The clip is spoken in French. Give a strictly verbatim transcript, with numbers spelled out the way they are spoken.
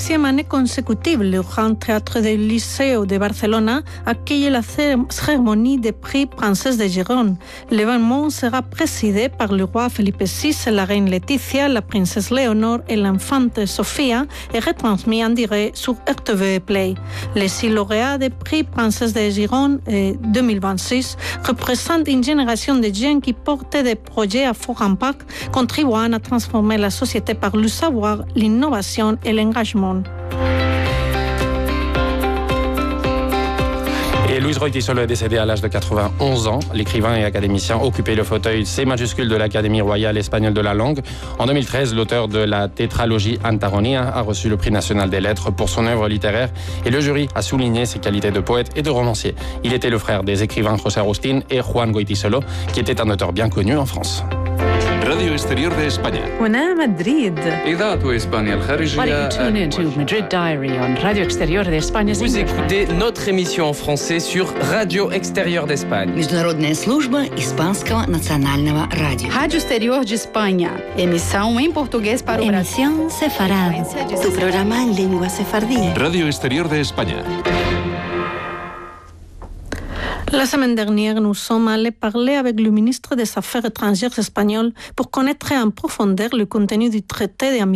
deuxième année consécutive, le Grand Théâtre del Liceo de Barcelona accueille la cérémonie des prix Princesse de Gironde. L'événement sera présidé par le roi Philippe six, la reine Laetitia, la princesse Léonore et l'infante Sofia et retransmis en direct sur R T V Play. Les six lauréats des prix Princesse de Gironde deux mille vingt-six représentent une génération de jeunes qui portent des projets à fort impact, contribuant à transformer la société par le savoir, l'innovation et l'engagement. Et Luis Goitisolo est décédé à l'âge de quatre-vingt-onze ans. L'écrivain et académicien occupait le fauteuil C majuscule de l'Académie royale espagnole de la langue. En deux mille treize, l'auteur de la tétralogie Antagonia a reçu le prix national des lettres pour son œuvre littéraire et le jury a souligné ses qualités de poète et de romancier. Il était le frère des écrivains José Agustín et Juan Goitisolo, qui était un auteur bien connu en France. راديو اكستيريور de España. هنا مدريد. إذاعة إسبانيا الخارجية. Why don't you tune in to Madrid Diary on Radio Exterior de España? Vous écoutez notre émission en français sur Radio Exterior d'Espagne. Международная служба Испанского национального радио. Rádio Exterior de Espanha. Emissão em português para o Brasil. Emisión sefarad. Tu programa en lengua sefardí. Radio Exterior de España. La semaine dernière, nous sommes allés parler avec le ministre des Affaires étrangères espagnol pour connaître en profondeur le contenu du traité d'amitié